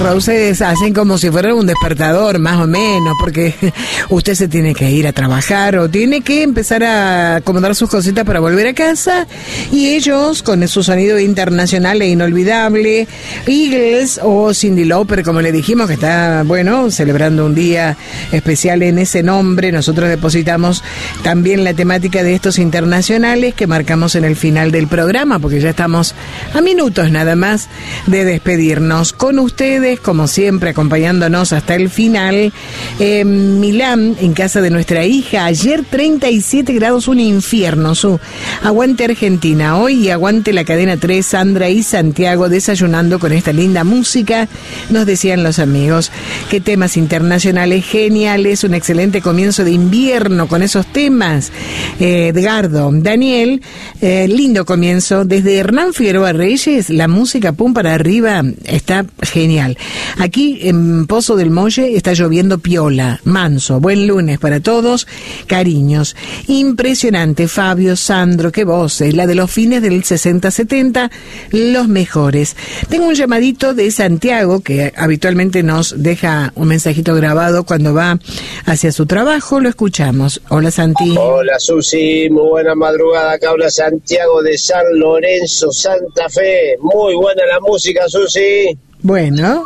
Roses hacen como si fuera un despertador, más o menos, porque usted se tiene que ir a trabajar o tiene que empezar a acomodar sus cositas para volver a casa, y ellos, con su sonido internacional e inolvidable, Eagles o Cyndi Lauper, como le dijimos, que está, bueno, celebrando un día especial en ese nombre, nosotros depositamos también la temática de estos internacionales que marcamos en el final del programa, porque ya estamos a minutos nada más de despedirnos. Con ustedes, como siempre, acompañándonos hasta el final, Milán, en casa de nuestra hija, ayer 37 grados, un infierno, aguante Argentina hoy y aguante la cadena 3, Sandra y Santiago desayunando con esta linda música, nos decían los amigos. Qué temas internacionales geniales, un excelente comienzo de invierno con esos temas. Edgardo, Daniel, lindo comienzo, desde Hernán Figueroa Reyes, la música pum para arriba, está genial. Aquí en Pozo del Molle está lloviendo piola, manso, buen lunes para todos, cariños. Impresionante, Fabio, Sandro, qué voces, la de los fines del 60-70, los mejores. Tengo un llamadito de Santiago, que habitualmente nos deja un mensajito grabado cuando va hacia su trabajo, lo escuchamos. Hola, Santi. Hola, Susi, muy buena madrugada, acá habla Santiago de San Lorenzo, Santa Fe. Muy buena la música, Susi. Bueno,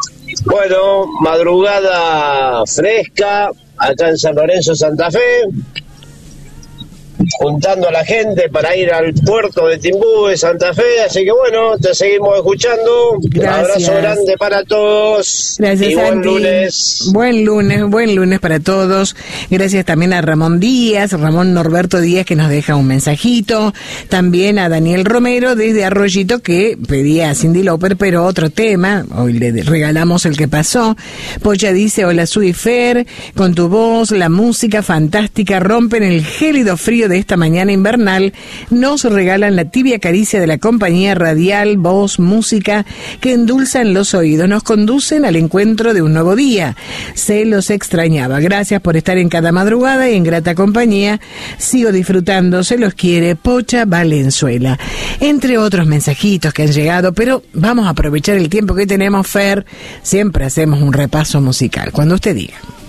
madrugada fresca acá en San Lorenzo, Santa Fe, juntando a la gente para ir al puerto de Timbú de Santa Fe, así que bueno, te seguimos escuchando. Gracias. Un abrazo grande para todos. Gracias, y Santi. Buen lunes para todos. Gracias también a Ramón Norberto Díaz, que nos deja un mensajito. También a Daniel Romero desde Arroyito, que pedía a Cyndi Lauper, pero otro tema. Hoy le regalamos el que pasó. Pocha dice: hola, Sui Fer, con tu voz, la música fantástica, rompen el gélido frío de esta mañana invernal, nos regalan la tibia caricia de la compañía radial, voz, música que endulzan los oídos, nos conducen al encuentro de un nuevo día. Se los extrañaba. Gracias por estar en cada madrugada y en grata compañía. Sigo disfrutando, se los quiere, Pocha Valenzuela. Entre otros mensajitos que han llegado, pero vamos a aprovechar el tiempo que tenemos, Fer. Siempre hacemos un repaso musical, cuando usted diga.